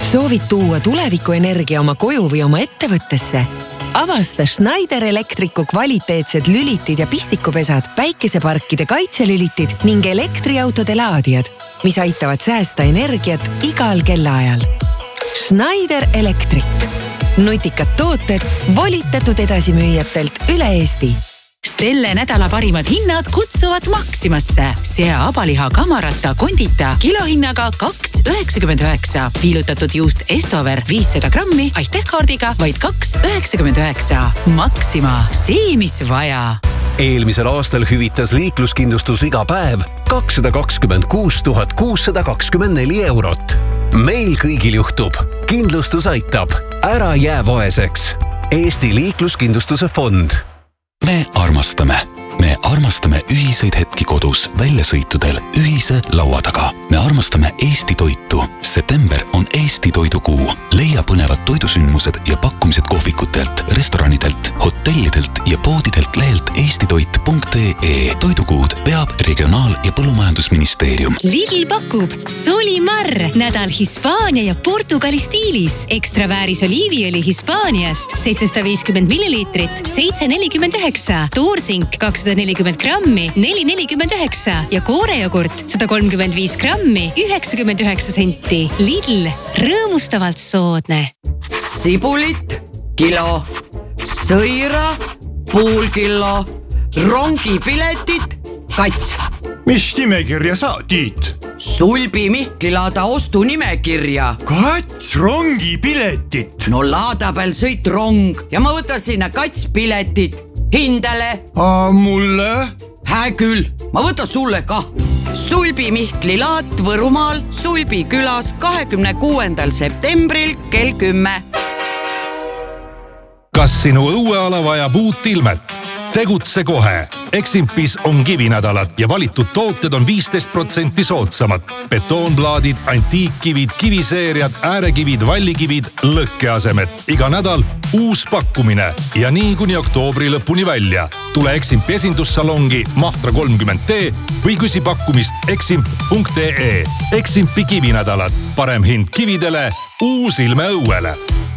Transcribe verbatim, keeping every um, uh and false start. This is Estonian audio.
Soovid tuua tulevikuenergia oma koju või oma ettevõttesse? Avasta Schneider Electricu kvaliteetsed lülitid ja pistikupesad, päikeseparkide kaitselülitid ning elektriautode laadijad, mis aitavad säästa energiat igal kellaajal. Schneider Electric. Nutikad tooted volitatud edasimüüjatelt üle Eesti. Selle nädala parimad hinnad kutsuvad Maximasse. Sea abaliha kamarata kondita kilohinnaga kaks üheksakümmend üheksa. Viilutatud juust Estover viissada grammi aitähkaardiga vaid kaks üheksakümmend üheksa. Maxima, see mis vaja. Eelmisel aastal hüvitas liikluskindlustus iga päev kakssada kakskümmend kuus tuhat kuussada kakskümmend neli eurot. Meil kõigil juhtub. Kindlustus aitab. Ära jää vaeseks. Eesti liikluskindlustuse fond. Me armastame. Me armastame ühiseid hetki kodus, väljasõitudel, ühise laua taga. Me armastame Eesti toitu. September on Eesti toidukuu. Leia põnevad toidusündmused ja pakkumised kohvikutelt, restoranidelt, hotellidelt ja poodidelt lehelt eestitoit punkt ee. Toidukuud peab Regionaal- ja Põllumajandusministeerium. Lidl pakub Solimar. Nädal Hispaania ja Portugali stiilis. Ekstra vääris oliiviõli Hispaaniast seitsesada viiskümmend milliliitrit, seitse nelikümmend üheksa. Toorsink kakssada nelikümmend grammi, neli nelikümmend üheksa ja koorejogurt sada kolmkümmend viis grammi, üheksakümmend üheksa senti. Lidl, rõõmustavalt soodne. Sibulit, kilo, sõira, pool kilo, rongipiletit, kats. Mis nimekirja sa, Tiit? Sulbi Mihkli laada ostu nimekirja. Kats rongipiletit. No laada peal sõit rong ja ma võtan sinna kats piletit. Hindele. A mulle? Hää küll, ma võtan sulle kah. Sulbi Mihkli laat Võrumaal Sulbi külas kahekümne kuuendal septembril kell kümme. Kas sinu õueala vajab uut ilmet? Tegutse kohe. Eximpis on kivinädalad ja valitud tooted on viisteist protsenti soodsamad. Betoonplaadid, antiikkivid, kiviseeriad, äärekivid, vallikivid, lõkkeasemed. Iga nädal uus pakkumine ja nii kuni oktoobri lõpuni välja. Tule Eximpi esindussalongi Mahtra kolmkümmend D või küsi pakkumist eximp punkt ee. Eximpi kivinädalad. Parem hind kividele, uus ilme õuele.